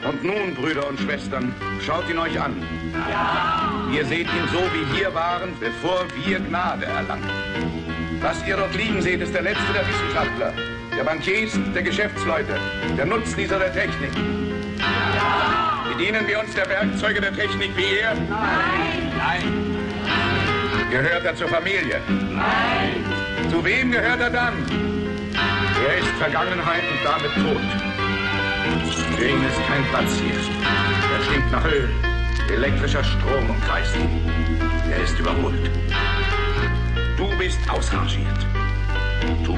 Und nun, Brüder und Schwestern, schaut ihn euch an. Ja. Ihr seht ihn so, wie wir waren, bevor wir Gnade erlangten. Was ihr dort liegen seht, ist der letzte der Wissenschaftler, der Bankiers, der Geschäftsleute, der Nutznießer der Technik. Ja. Bedienen wir uns der Werkzeuge der Technik wie er? Nein. Nein. Gehört er zur Familie? Nein. Zu wem gehört er dann? Er ist Vergangenheit und damit tot. Für ihn ist kein Platz hier. Er stinkt nach Öl. Elektrischer Strom umkreist ihn. Er ist überholt. Du bist ausrangiert. Tu